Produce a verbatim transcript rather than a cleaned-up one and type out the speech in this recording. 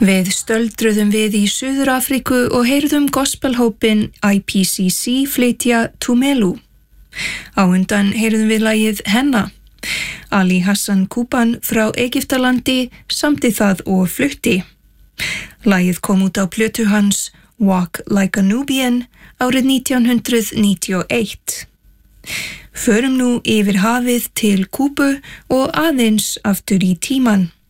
Við stöldruðum við í Suður-Afríku og heyrðum gospelhópin I P C C flytja Tumelu. Á undan heyrðum við lagið Henna. Ali Hassan Kuban frá Egyptalandi samdi það og flutti. Lagið kom út á plötu hans Walk Like a Nubian árið nítján hundrað níutíu og eitt. Förum nú yfir hafið til Kúbu og aðeins aftur í tíman.